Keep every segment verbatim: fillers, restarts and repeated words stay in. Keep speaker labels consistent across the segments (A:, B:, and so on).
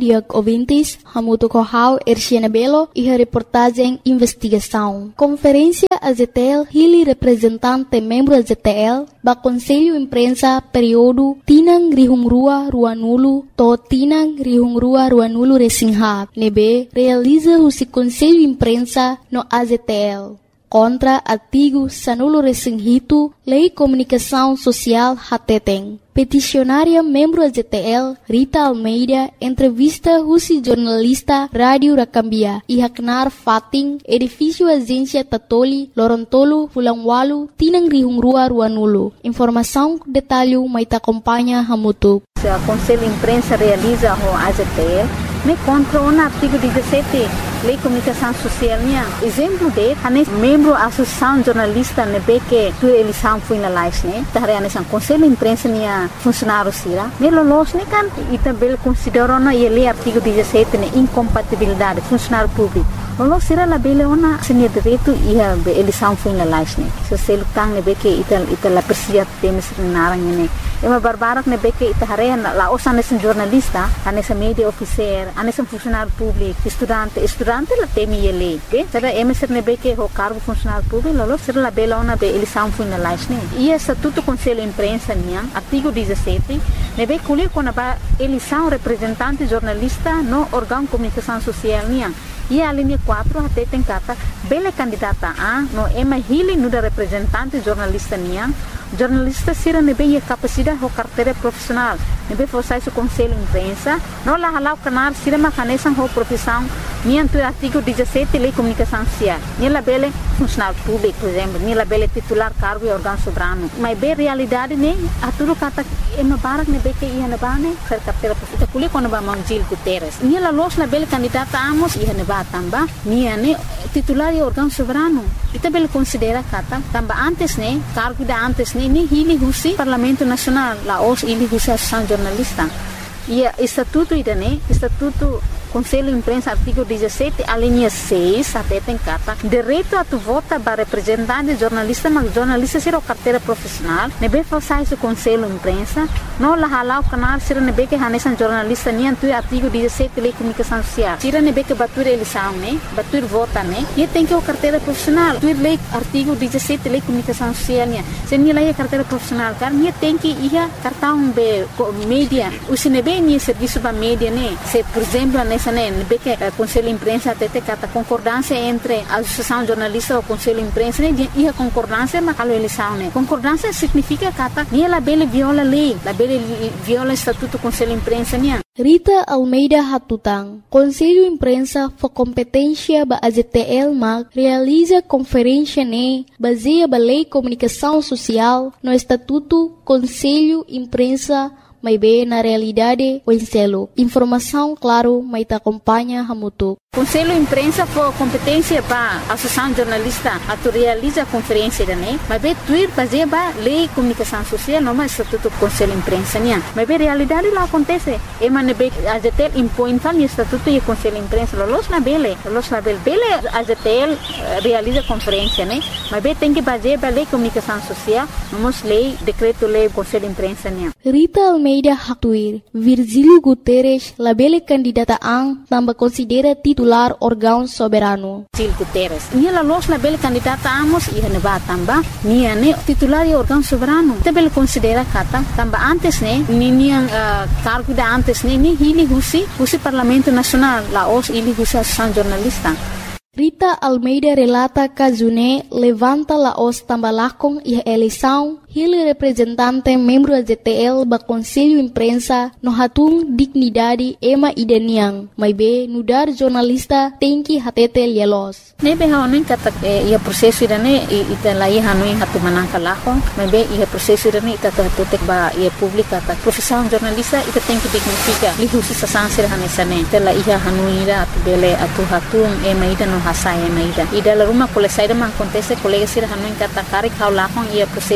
A: dia ouvintes, Hamuto Kohau, Erciana Belo e a reportagem Investigação. Conferência A Z T L, Hili representante membro A Z T L, ba Conselho Imprensa período Tinang Rihungrua Ruanulu, to Tinang Rihungrua Ruanulu Resinghab, nebe realiza o Conselho Imprensa no A Z T L. Contra artigo Sanulo Resinghito, Lei Comunicação Social Hateteng. Peticionária membro A Z T L, Rita Almeida, entrevista Rusi jornalista Rádio Rakambia e Haknar Fating, edifício Agência Tatoli, Lorontolo, Fulangwalu, Tinang Rihungrua Ruanulu. Informação, detalhe, Maita acompanha Hamutu.
B: O Conselho Imprensa realiza o A Z T L, me contra o artigo dezessete, Lei Comunicação Social. Exemplo de, hanes membro da Associação Jornalista nebe que tu eleição foi na live, né? Tahre hanes ang Conselho Imprensa niya funcionário sira. Ne lolos ne kan itabel considero na ele artigo dezessete ne incompatibilidade funcionário público. Lolos sira la bele ona senia direito ia eleição foi na live, né? So selo tang nebe que ital ital la persia temes narang ne. Ema barbarak nebe que itahare la osan nesen jornalista, hanes media officer, hanes funcionário público, estudante, estudante la temi ele, okay? Sada ema ser nebe que o cargo funcionário público, lolos sira la bele ona be eleição foi na live, né? E estatuto Conselho Imprensa niya, artigo dezessete, nebe kulir kona ba eleição representante jornalista no órgão comunicação social niya. E a linha quatro até tem kata bele candidata a no ema hili no da representante jornalista niya. Jornalista sira nebe ia capacidade ho carteira profissional. Nebe fosse o Conselho Imprensa, no la halau canar sira macanesan ho profissão niya tu artigo dezessete Lei Comunicação Social. Niya la bele funcionário público, por exemplo, niya la bele titular cargo e órgão soberano. Mas be realidade ne aturo kata ema barak nebe que ia na bane ser carteira profissional. Kuli quando ba Mangil Guterres. Niya la los la bele candidata amos ia na ba tamba niya ne titular e órgão soberano. Ita bele considera kata tamba antes ne cargo da antes ne ni hili husi Parlamento Nacional la os hili husi Associação Jornalista. E estatuto ida ne estatuto Conselho Imprensa artigo dezessete a linha seis até tem kata direito a tu vota para representante jornalista mas jornalista ser o carteira profissional nebe fazai o Conselho Imprensa no la halau canar sira nebe que hanesan jornalista ni antu artigo dezessete Lei Comunicação Social sira nebe que batur eleição né batur vota né e tem que o carteira profissional tu lei artigo dezessete Lei Comunicação Social né se ni lei carteira profissional car ni tem que ia cartão be mídia o sinebe ni serviço ba mídia né se por exemplo nebe que o Conselho Imprensa até tem kata concordância entre a Associação Jornalista e o Conselho Imprensa né e a concordância mas a eleição né concordância significa kata ni la bele viola lei la bele viola estatuto Conselho Imprensa né.
A: Rita Almeida Hatutang, Conselho Imprensa for competência ba A Z T L mag realiza conferência ne baseia ba Lei Comunicação Social no Estatuto Conselho Imprensa mas bem na realidade o enselo. Informação, claro, mas te acompanha Hamutu.
B: Conselho Imprensa for competência para a Associação Jornalista a tu realiza a conferência da né, mas bem tuir fazer ba Lei Comunicação Social não mais Estatuto Conselho Imprensa né, mas bem realidade lá acontece. E mas ne A Z T L impõe tal Estatuto e Conselho Imprensa, los na bele, los na bele, bele A Z T L realiza conferência né, mas bem tem que fazer ba Lei Comunicação Social, vamos lei decreto lei Conselho Imprensa né.
A: Rita Almeida Hatuir, Virgílio Guterres, la bele candidata ang tambah considera titular órgão soberano.
B: Virgílio Guterres. Nia la los la bele candidata amos ia ne ba tamba, nia ne titular e órgão soberano. Te bele considera kata tamba antes ne, ni nia uh, cargo da antes ne, ni hili husi, husi Parlamento Nacional, la os hili husi Associação Jornalista.
A: Rita Almeida relata Kazune levanta la os tambalakong e eleição Hili representante membro A Z T L ba Conselho Imprensa no hatung dignidade ema ideniang, mas be nudar jornalista tem que hatete lielos.
B: Nebe haonin kata ia proseso irane ita lai hanuin hatu manangka lakong, mas be ia proseso irane ita tutek ba ia publika ta profissão jornalista ita tem que dignifica li husi sasansir hanesane ita la ia hanuira atu bele atu hatung ema ida no hasa ema ida ida la rumah kole saida man kontese kolega sir hanuin kata karik hau lakong ia proseso dene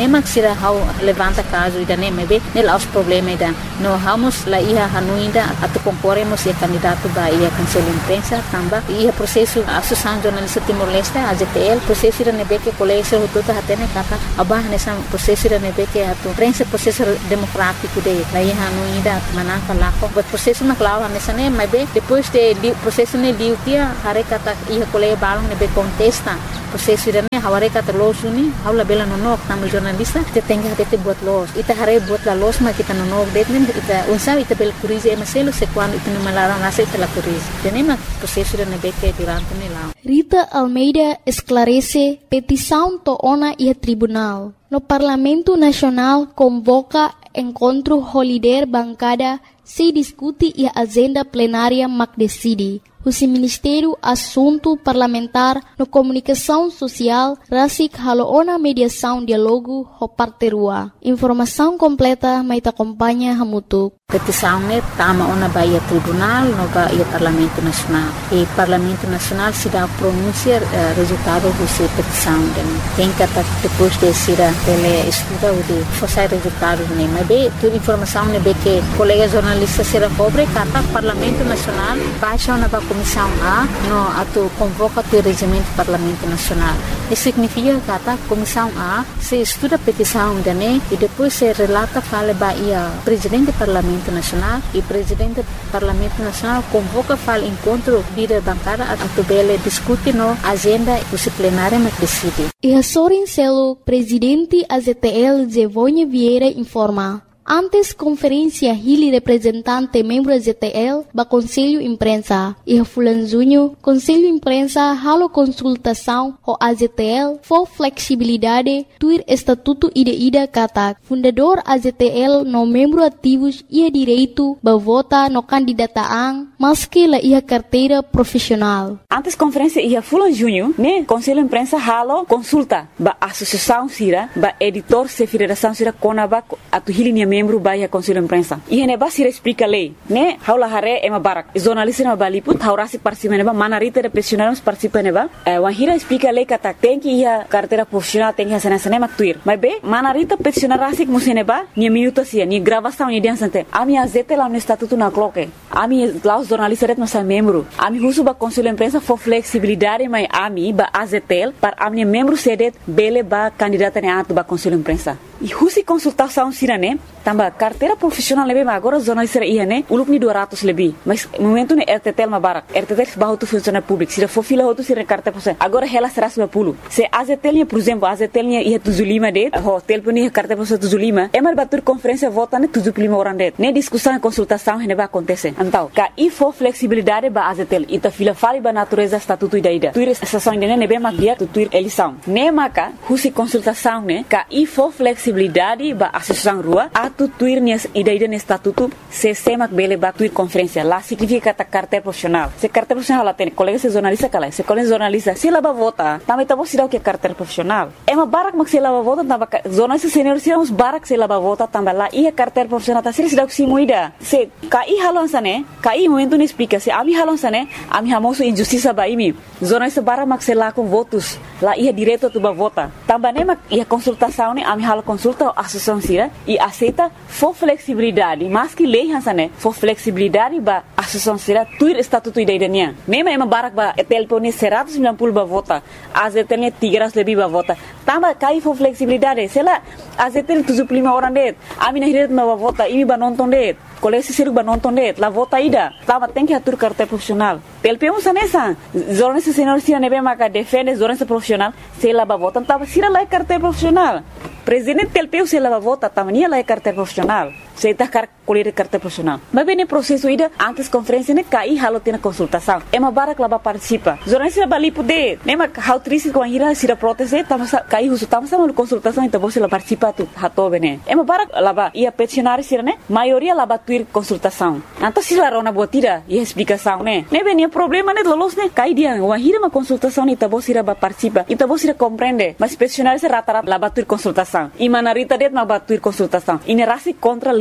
B: nema sira hau levanta caso ida nem be nela os problema ida no vamos la ia hanuinda atu concorremos e candidato ba ia conselho imprensa tamba ia processo associação jornalista Timor-Leste A J T L processo ida nebe que colégio tudo hatene kata abah nessa processo ida nebe que atu prensa processo democrático de la ia hanuinda manaka lako but processo na clava nessa nem be depois de processo ne diu dia hare kata ia colégio balong nebe contesta processo ida ne haware kata los uni haula bela no nok tamu jornalista te tenga hate buat los ita hare buat la los ma kita no nok det ita unsa ita bel curize e maselo se quando ita no malara nasa ita la curize tenema processo ida nebe que durante ne lá.
A: Rita Almeida esclarece petição to ona e tribunal. No Parlamento Nacional convoca encontro holiday bancada se discute e a agenda plenária mac decide. O Ministério Assunto Parlamentar no Comunicação Social rasik haloona mediação diálogo ho parterua. Informação completa mai te acompanha hamutuk.
B: Petição ne tama ona baia tribunal no baia Parlamento Nacional. E Parlamento Nacional se dá pronunciar uh, resultado dessa petição. Tem que depois de ser ele estuda o de forçar resultado ne. Mas bem, toda informação ne be que colega jornalista será cobre kata Parlamento Nacional baixa ona ba Comissão A no atu convoca o regimento do Parlamento Nacional. Isso significa que a Comissão A se estuda a petição da N E e depois se relata fala bahia presidente do Parlamento Nacional e presidente do Parlamento Nacional convoca fala encontro líder bancada atu bele discute no agenda do plenário mas decide.
A: E a Sorin Celo, presidente A Z T L Zevonha Vieira informa. Antes conferência Hili representante membro da Z T L ba Conselho Imprensa e Fulan Junho Conselho Imprensa halo consultação ho A Z T L for flexibilidade tuir estatuto ida ida kata fundador A Z T L no membro ativos ia direito ba vota no candidataan maski la ia carteira profissional.
C: Antes conferência ia Fulan Junho ne Conselho Imprensa halo consulta ba associação sira ba editor se federação sira konaba atu Hili membro baia Conselho Imprensa. E hene ba sira explica lei, né? Haula hare ema barak. Jornalista na baliput, haurasi participa neba, manarita de profissionais participa neba. Eh, wahira explica lei kata tem que ia carteira profissional tem que hacer cinema tuir. Mas be, manarita profissional rasik museneba, ni minuto sia, ni gravação ni dia sante. Ami azete lá no estatuto na cloque. Ami lá os jornalistas ret nossa membro. Ami husu ba Conselho Imprensa for flexibilidade, mas ami ba A Z T L para ami membro sedet bele ba candidata ne atu ba Conselho Imprensa. E husi consultação sirane tamba carteira profissional lebe agora jornalista ia né uluk ni dua ratus lebih mas momento ne R T T L mabarak R T T L bahu tu funcionário público se for fila outro se carteira profissional agora ela seratus lima puluh se A Z T L por exemplo A Z T L ia tujuh puluh lima det ho telefone carteira profissional tujuh puluh lima emar batur conferência vota ne tujuh puluh lima orang det ne discussão e consultação ne ba acontece então ka e for flexibilidade ba A Z T L ita fila fali ba natureza estatuto ida ida tuir estação ne ne be mag dia tu tuir eleição ne maka husi consultação ne ka e for flexibilidade ba associação rua atu tuir nias ida-ida ni estatuto se semak bele ba tuir conferência lá significa kata carteira profissional se carteira profissional lá tem colega se jornalista kala se colega jornalista se lá ba vota também tá você dá o que carteira profissional é uma barak mak se lá ba vota tamba jornalista senior se uns barak se lá ba vota tamba lá e a carteira profissional tá se dá o que se moida se kai halon sane kai momento ni explica se ami halon sane ami hamoso injustiça ba imi jornalista barak mak se lá com votos lá ia direto tu ba vota tamba ne mak ia consultação ne ami hal consulta associação sira e aceita for flexibilidade mas que lei hansane for flexibilidade ba associação sira tuir estatuto idainya nema ema barak ba telefone seratus sembilan puluh ba vota A Z T L tiga ratus lebih ba vota tamba kai for flexibilidade sela A Z T L tujuh puluh lima orang det ami na hiret ba vota imi ba nonton det kolesi siru ba nonton det la vota ida tamba tem que atur carteira profissional telpeu sanesa jornalista senior sira nebe maka defende jornalista profissional sela ba vota tamba sira la carteira profissional presidente telpeu sela ba vota tamba nia la carteira profissional se tá car colher carteira profissional mas bem no processo ida antes conferência ne kai halo tina consultação é uma barak lá ba participa jornalista ba lipo de nema how triste com ira sira proteste tamba kai husu tamba sama consultação então você lá participa tu hato bene é uma barak lá ba ia peticionário sira ne maioria lá ba tuir consultação então se lá rona botira e explicação né ne bem problema ne lolos ne kai dia wahira ma consultação ne tabo sira ba participa e tabo sira compreende mas peticionário se rata-rata lá ba tuir consultação e manarita det ma ba tuir consultação e ne rasi contra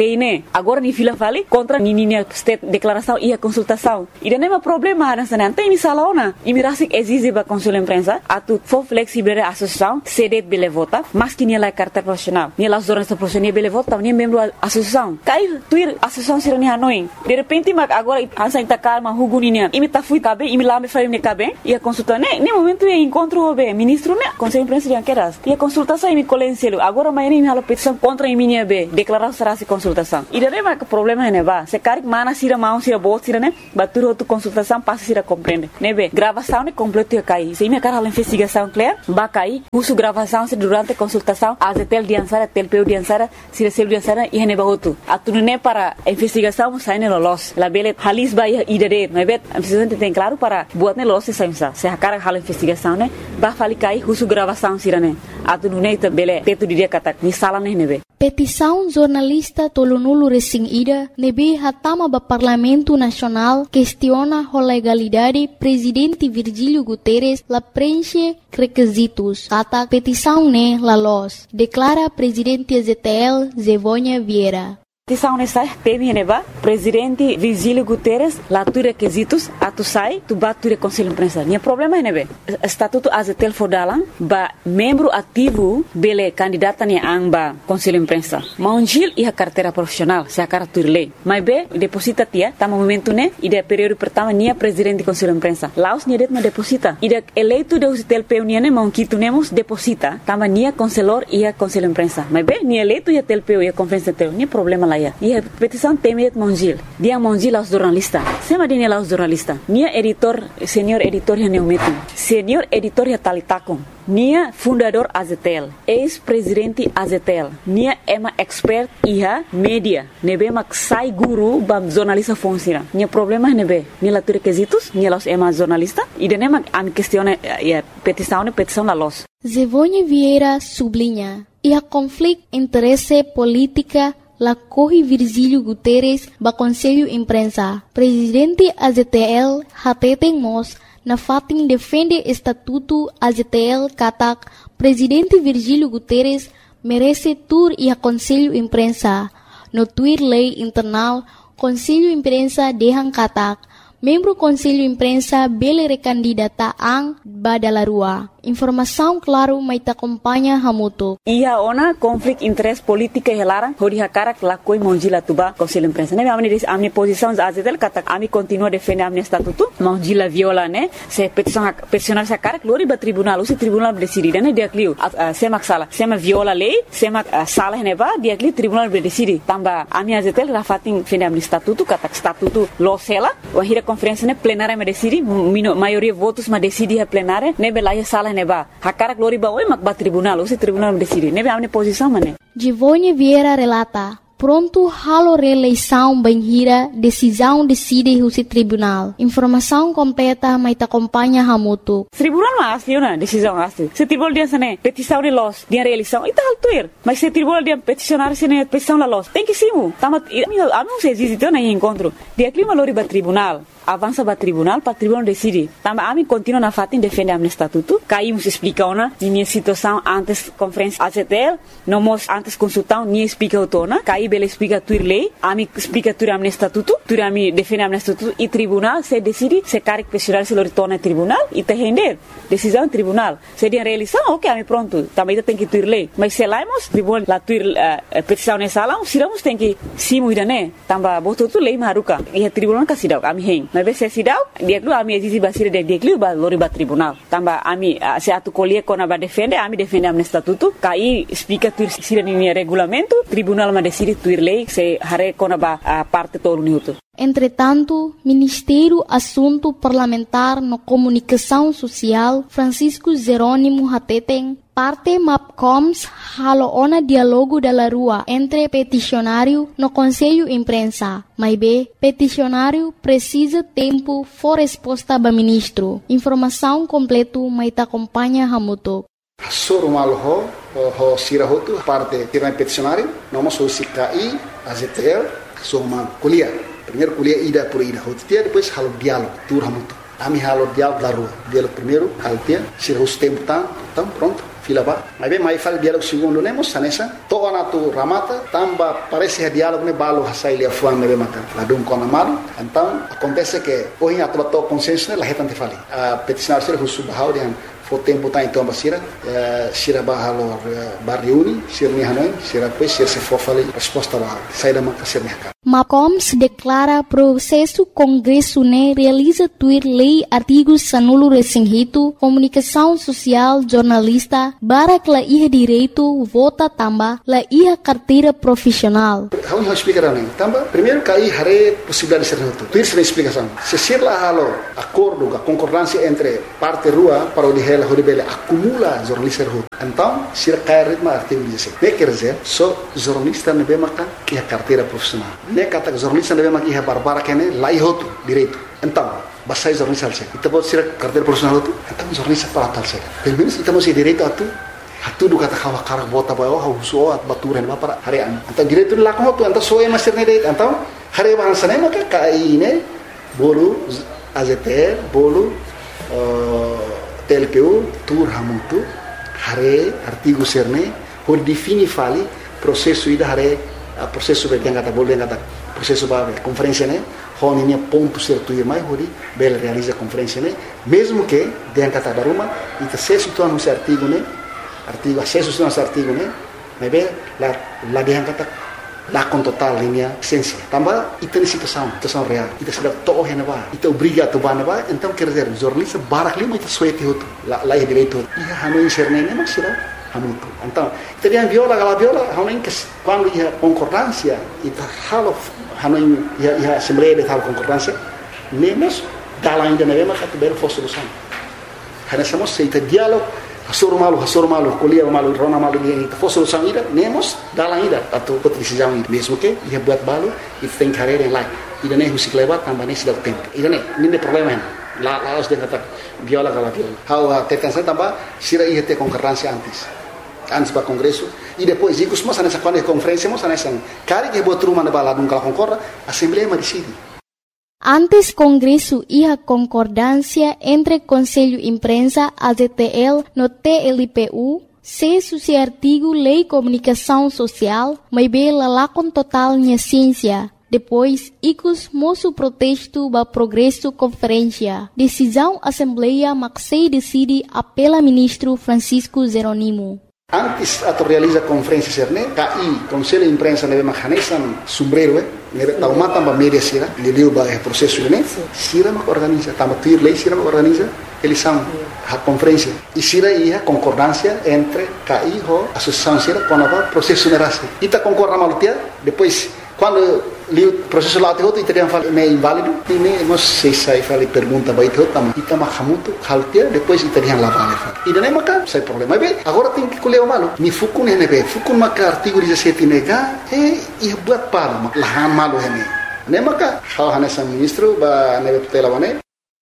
C: lei, né? Agora ni fila fale contra ni ni state declaração e a consultação. E não é um problema nessa não tem missala ona. E mirasi exige ba consul imprensa a tu for flexible a associação cede bele vota, mas que ni la carta profissional. Ni la zornista profissional bele vota, ni membro da associação. Cai tuir associação sira ni Hanoi. De repente mag agora ansa ita calma huguninia. E me ta fui cabe, e me lá me faz me cabe. E a consulta né, nem momento é encontro o ministro né, conselho imprensa de anqueras. E a consultação e me colencielo. Agora mais nem me hala petição contra a minha B, declaração será se consultação. E daí vai que problema né, ba. Se cari mana sira mão sira bot sira né, batur outra consultação passa sira compreende. Né, be, gravação né completo ia cair. Se me cara a investigação clear, ba cair. Uso gravação se durante a consultação, a zetel de ansara, telpeu de ansara, se recebe de ansara e ne ba outro. A tu né para a investigação sai ne lolos. La bele halis ba ia idere, né, be. A investigação tem claro para buat ne lolos se sai se a cara hala investigação né, ba fali cair uso gravação sira né. A tu né bele teto de dia kata ni sala né ne be.
A: Petição jornalista Tolonulu Resing Ida nebe hatama ba Parlamento Nacional questiona a legalidade presidente Virgílio Guterres la preenche requisitos. Kata petição ne la los, declara presidente Z T L Zevônia Vieira.
C: Petição nessa teme neba presidente Virgílio Guterres lá tu requisitos a tu sai tu bat tu conselho imprensa. Nia problema nebe estatuto A Z T L fodalan ba membro ativo bele candidata ne amba conselho imprensa. Maungil e a carteira profissional se a cara tu lei. Mas be deposita tia tá momento né e de período pertama nia presidente conselho imprensa. Laos nia det ma deposita. E de eleito de O Z T L P nia ne maunquito nemos deposita tama nia conselor e a conselho imprensa. Mas be nia eleito e a T L P e a conferência T L P nia problema e a petição tem Mongil. Dia Mongil aos jornalistas. Sema dine aos jornalistas. Nia editor, senhor editor ya neumetu. Senhor editor ya talitakon. Nia fundador A Z T L. Ex-presidente A Z T L. Nia ema expert iha media. Nebe mak sai guru bam jornalista funciona. Nia problema nebe. Nia la requisitos. Nia los ema jornalista. E dene mak am questione ya petição ne petição la los.
A: Zevônia Vieira sublinha. E a conflito interesse política la corre Virgílio Guterres ba Conselho Imprensa. Presidente A Z T L hateten mos na fatin defende estatuto A Z T L katak Presidente Virgílio Guterres merece tur e a Conselho Imprensa. No tuir lei internal Conselho Imprensa dehan katak membro Conselho Imprensa bele recandidata ang badalarua. Informação claro mai ta acompanha hamuto.
C: Ia ona conflito interesse política e lara hori hakara la koi Mongila tuba Conselho Imprensa. Ne amni amni posição A Z T L kata ami continua defender amni estatuto. Mongila viola né. Se petição peticionar sa cara glori ba tribunal, o tribunal decidir né dia clio. Se mak sala, se ma viola lei, se mak sala ne ba dia clio tribunal decidir. Tamba ami A Z T L rafatin defender amni estatuto kata estatuto lo sela. O hira conferência né plenária me decidi, maioria votos ma decidi a plenária, ne belaya sala neba. Hakara glori ba oi mak ba tribunal, o tribunal me decidi. Nebe amne posição mané.
A: Zevônia Vieira relata. Pronto halo reeleição banhira, decisão decide o tribunal. Informação completa mai ta acompanha hamuto.
C: Tribunal mas asli na decisão asli. Se tribunal dia sane petição de los, dia reeleição, ita altuir. Mas se tribunal dia peticionar sene petição la los, tem que simu. Tama a não se existe na encontro. Dia clima lori ba tribunal. Avança para tribunal, para tribunal decide. Tamba ami continua na fatin defende amne estatuto. Caímos explica ona, minha situação antes conferência A Z T L, não mos antes consultão, ni explica autona. Caí bele explica tuir lei, ami explica tuir amne estatuto, tuir ami defende amne estatuto e tribunal se decide se caric pessoal se lo retorna tribunal e te render. Decisão tribunal. Se dia reeleição, ok, ami pronto. Também tem que tuir lei. Mas se laimos tribunal la tuir uh, petição nessa sala, siramos tem que simu ida né. Tamba botou tu lei maruka. E tribunal ka sidau ami hen. Mas se sidau, dia klu ami existe basira de dia klu ba lori ba tribunal. Tamba ami uh, se atu colie kona ba defende, ami defende amne estatuto. Kai explica tuir sira ni regulamento, tribunal ma decide tuir lei se hare kona ba uh, parte todo minuto.
A: Entretanto, Ministério Assunto Parlamentar no Comunicação Social, Francisco Jerônimo Hateten, parte MAPCOMS halo ona diálogo da rua entre peticionário no Conselho Imprensa. Mas B, peticionário precisa tempo for resposta ba ministro. Informação completo mai ta acompanha hamuto.
D: Soro malo ho ho sira hotu parte tiran peticionário, nós somos C K I, A Z T L, somos kuliah. Primeiro kuliah ida por ida hotia, depois halo diálogo, tur hamuto. Ami halo diálogo da rua. Diálogo primeiro, halo tia, se o tempo tá, então pronto. fila ba. Mas bem, mais faz diálogo segundo nemos sanesa. Toa na tu ramata, tamba parece diálogo ne balo hasai lia fuan ne maka. La dum kona malu. Então acontece que hoje a tua consenso ne la hetante fali. A peticionário ser husu bahau dian fo tempo tá então basira, sira bahalo barriuni, sira ni hanoi, sira depois sira se for fali resposta bahau. Sai da maka sira ni
A: Macom se declara processo Congresso né realiza tuir lei artigos sanulo resinhito, comunicação social, jornalista, barak la iha direito, vota tamba, la iha carteira profissional.
D: Vamos explicar também. Tamba, primeiro cai hare possibilidade de ser reto. Tuir se explicação. Se ser lá halo acordo, a concordância entre parte rua para o de ela horibele acumula jornalista reto. Então, se cai ritmo artigo dezessete. Ne quer dizer, só jornalista ne bemaka iha carteira profissional. Ne kata jornalista deve maki barbara kene lai hotu direito. Então, basta jornalista alse. Ita pode ser carteira profissional hotu. Então jornalista para tal se. Pelo menos ita mesti direito atu. Atu do kata kawa karak bota bayo ha uso at baturen ba para harian. Então direito la ko hotu anta soe master ne direito. Então, hare bahasa ne maka kai ne bolu A Z T L bolu T L P U tur hamutu hare artigo serne por defini fali processo ida hare processo be yang kata boleh kata processo ba conferência né honinya ponto certo e mais hori bela realiza conferência né mesmo que yang kata daruma ita acesso tu anu artigo né artigo acesso tu anu artigo né mas be la la yang kata la con total linha ciência tambah ita ni situação situação real ita sudah toh hena ba ita obriga tu ba ba então quer dizer jornalista barak lima ita suete hotu la la direito ia hanu inserne né mas será hamutu. Então, teriam viola, aquela viola, hanuin que quando ia concordância, ita halo hanuin ia ia assembleia de tal concordância, nemos dalam ainda neve maka tu beru fosse solução. Hanya samo se ita dialog, hasoro malu, hasoro malu, kuliah malu, rona malu dia ita fosse solução ida, nemos dalam ida atau kot decisão ida. Mesmo que ia buat balu, ita tem carreira em lá. Ida nem musik lewat tambah nem sudah tempo. Ida nem, ini problema lá lá os dengan kata viola aquela viola. How tetansa tambah sira ia ter concordância antes. Antes para congresso e depois digo mas nessa quando é conferência mas nessa cara que botou uma na balada nunca concorda assembleia mas decide.
A: Antes congresso ia concordância entre Conselho Imprensa A Z T L no T L P U se suci artigo lei comunicação social mas bela lá com total minha ciência. Depois, icos moço protesto ba progresso conferência. Decisão assembleia maxei decide apela ministro Francisco Jeronimo.
D: Antes atau realiza conferência serne, K I Conselho Imprensa neve mahanesan sombrero eh, neve tauma tamba media sira, liliu ba é processo né, sira mak organiza, tamba tuir lei sira mak organiza, eles são a conferência e sira ia concordância entre K I ho associação sira com a processo nerase. Ita concorda malutia, depois quando li o processo lá outro e teriam falado é inválido e nem nós sei sai falei pergunta vai ter outra mas ita mahamuto haltia depois teriam lá vale e daí maca sai problema bem agora tem que colher o malo me fuku ne ne be fuku maca artigo dezessete nega e e buat para lahan malo hene ne maca hal hanesa ministro ba ne tutela wane.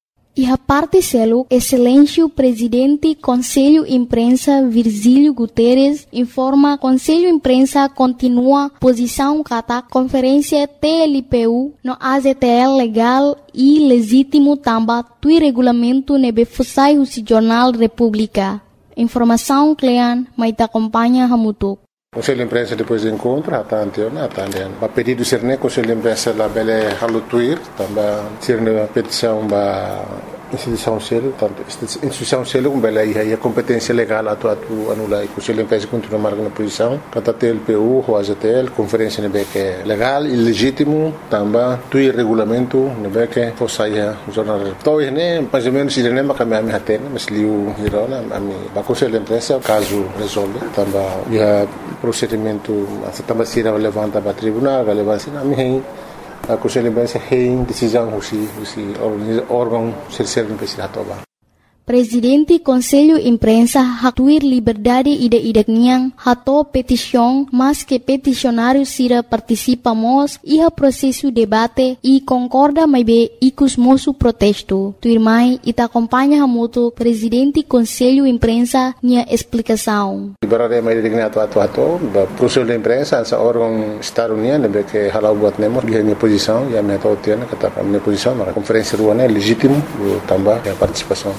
A: E a parte selo, excelência presidente Conselho Imprensa Virgílio Guterres informa Conselho Imprensa continua posição kata conferência T L P U no A Z T L legal e legítimo tamba tui regulamento nebe fusai husi Jornal República. Informação Clean, mas te acompanha Hamutuk.
E: Conselho de Imprensa depois do encontro, a Tantiona, a Tantiona. A pedido de Conselho de Imprensa da Bele Halutuir, também a petição da instituição selo, tanto instituição selo com Bele e a competência legal a tua anular. Conselho de Imprensa continua marcando a posição, kata T L P U, o A Z T L, conferência nebe que é legal e legítimo, também tui regulamento nebe que fosse o jornal. Então, né, mais ou menos, ele nem vai caminhar a tena, mas liu hirona, a mim, a Conselho de Imprensa, caso resolve, também ia procedimento essa também se levanta para tribunal relevância na minha a Conselho de Imprensa tem decisão se se órgão ser imprensa toba.
A: Presidente Conselho Imprensa hatuir liberdade ide-ide niang hato petição mas que peticionário sira participamos e a processo debate e concorda mais bem icus moço protesto. Tuirmai ita acompanha hamuto Presidente Conselho Imprensa nia explicação.
E: Liberdade mais dignato ato ato, Conselho de Imprensa essa órgão Estado União nebe que halau buat nemo dia minha posição e a minha totiana kata minha posição na conferência ruana legítimo também a participação também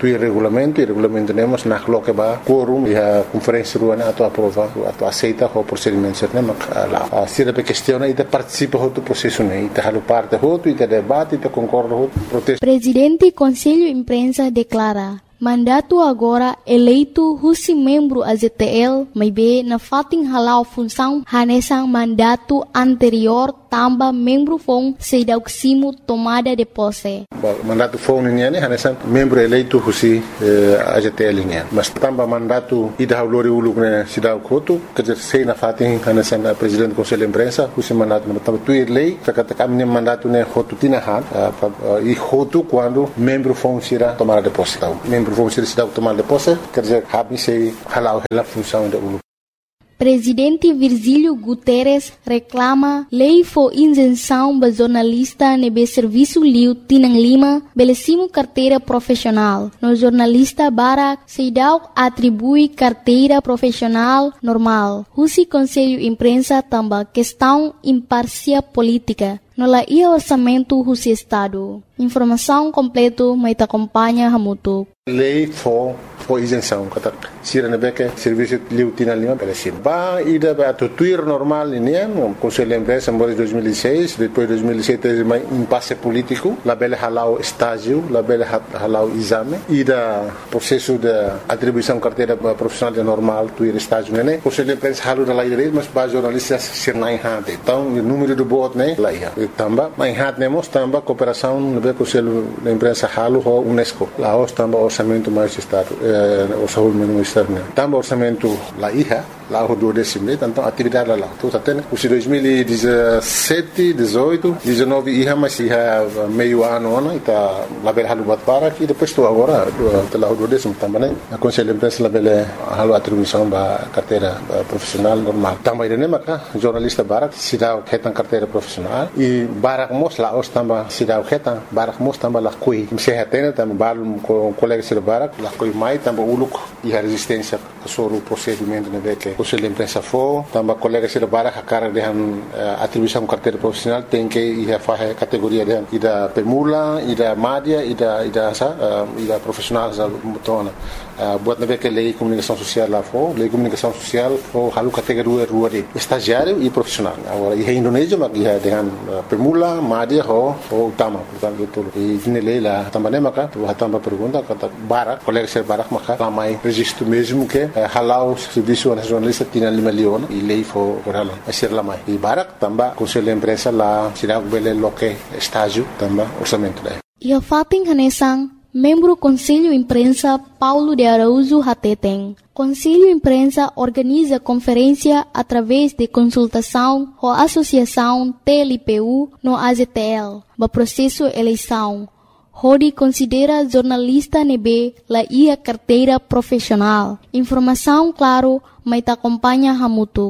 E: tuir regulamento e regulamento temos na coloca ba quorum e a conferência rua na atu aprova atu aceita o procedimento certo mak lá a sira pe questiona e participa do processo né e halu parte hoto e debate e concorda hoto protesto.
A: Presidente Conselho Imprensa declara mandato agora eleito husi membro A Z T L, mas be na fating halau função hanesang mandato anterior tamba membro fong sedauksimo tomada de posse.
E: Mandato fong niya ne hanesang membro eleito husi eh, A Z T L niya. Mas tamba mandato ida haulori uluk ne sidau koto kerja sei na fating hanesang uh, presidente Conselho Imprensa husi mandato na tamba tuir lei katakan ne mandato ne hotu tinahan uh, uh, e hotu quando membro fong sira tomada de posse. Membro vão ser cidade tomar de posse, quer dizer, habem se halau a função da U L U.
A: Presidente Virgílio Guterres reclama lei for isenção para jornalista nebe serviço liu Tinang Lima, belecimo carteira profissional. No jornalista Barak Seidau atribui carteira profissional normal. Husi Conselho Imprensa tamba questão imparcial política. No la ia orçamento Husi Estado. Informação completa mas acompanha Hamutuk.
E: Lei for for isenção, kata sira na beke serviço liu Tinang Lima belecimo. Ba ida ba to tuir normal ini o Conselho Imprensa em dois mil e seis, depois dois mil e sete mais impasse político, la bele halau estágio, la bele halau exame, ida processo de atribuição carteira profissional normal tuir estágio né. Conselho Imprensa halu da lei mas ba jornalistas ser na enhate. Então o número do voto né lá ia. Tamba, mas enhate nemos tamba cooperação no be Conselho Imprensa halu ho UNESCO. Lá os tamba orçamento mais estado, eh, orçamento mais estado. Tamba orçamento lá ia. Lá o do décimo, então atividade lá. Então até os dois mil e dezessete, dezoito, dezenove ia mas ia meio ano ano está lá bel halu bat para que depois estou agora lá o do décimo também. A Conselho Imprensa lá bel halu atribuição ba carteira profissional normal. Também né maca jornalista Barak se dá retan carteira profissional e Barak mos lá os tamba se dá retan Barak mos tamba lá coi. Se retena também balum com colegas de Barak lá coi mai tamba uluk e a resistência sobre o procedimento né que Conselho Imprensa for, também colegas de Barak a cara de atribuição carteira profissional tem que ir a fazer categoria de ida permula, ida média, ida ida sa, ida profissional sa mutona. Buat na que lei comunicação social lá for, lei comunicação social for halu categoria rua de estagiário e profissional. Agora em Indonésia mas ia dengan permula, média ho ho utama, portanto itu. E ini lei lá também maka, tu também pergunta kata Barak, colegas de Barak maka ramai registro mesmo que halau serviço nacional Tinang Lima Leon e lei for orala ser lá mais e Barak também Conselho Imprensa lá será bele loque estágio também orçamento lá.
A: E a fating hanesang membro Conselho Imprensa Paulo de Araújo Hateteng. Conselho Imprensa organiza conferência através de consultação com a Associação T L P U no A Z T L, para processo eleição. Hodi considera jornalista nebe la ia carteira profissional. Informação claro, mas acompanha Hamutuk.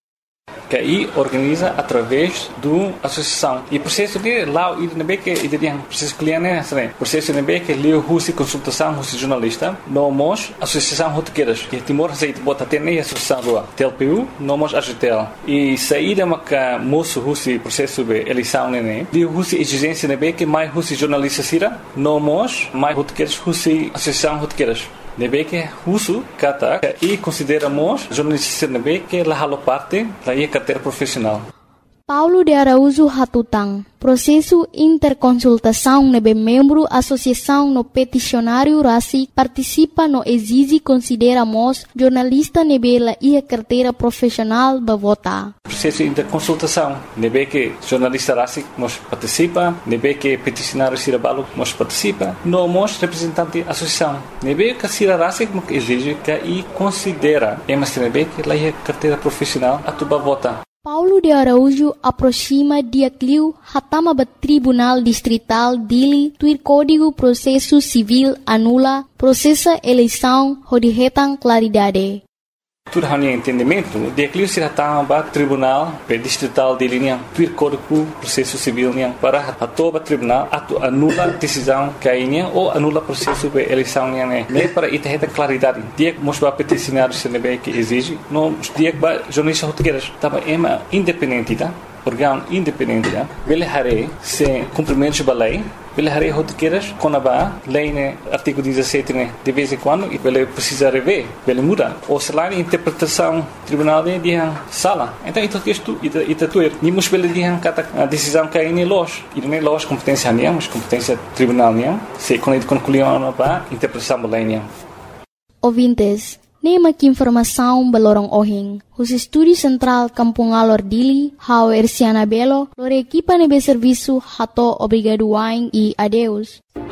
F: Que aí organiza através do associação e processo de lá e nebe que e tem processo cliente né assim processo nebe que leu husi consultação husi jornalista nomos associação hotqueiras que Timor Receita bota até nem associação rua T L P U nomos A G T L e saída maca moço husi processo de eleição né leu husi exigência nebe que mais husi jornalista sira nomos mais hotqueiras husi associação hotqueiras nebe que husu kata e consideramos jornalista nebe que la halo parte da ia carteira profissional.
A: Paulo de Araújo Hatutang. Processo interconsultação nebe membro associação no peticionário Rasi participa no exige consideramos jornalista nebe la ia carteira profissional ba vota.
F: Processo interconsultação nebe que jornalista Rasi nos participa, nebe que peticionário Sirabalo nos participa, no mos representante associação. Nebe que Sira Rasi mo exige que e considera emas nebe que la ia carteira profissional atuba vota.
A: Paulo de Araújo aproxima dia cliu hatama ba Tribunal Distrital Dili tuir Código Processo Civil anula processa eleição hodihetan claridade.
F: Tudo hanya entendimento, dia cliu se hatama ba Tribunal Distrital Dili niang tuir Código Processo Civil niang para hatoba tribunal atu anula decisão kainya ou anula processo de eleição niang né. Nem para itaheta claridade. Dia mos ba peticionário se nebe que exige, no dia ba jornalista hotqueiras tava ema independente tá? órgão independente, ele haré sem cumprimento de lei, ele haré rotiqueiras com a lei, né, artigo dezessete, né, de vez em quando, e ele precisa rever, ele muda. Ou se lá, a interpretação tribunal de dihan sala. Então, isso é tudo, isso é tudo. Nimos ele dihan kata a decisão que é nem loja, e nem loja competência nem, mas competência tribunal nem. Se quando ele concluiu a interpretação da lei nem.
A: Ouvintes, nema que informação balorong ohing. Os estúdios central Kampung Alor Dili, hau Erciana Belo, lore equipa nebe serviço hato obrigado wain e adeus.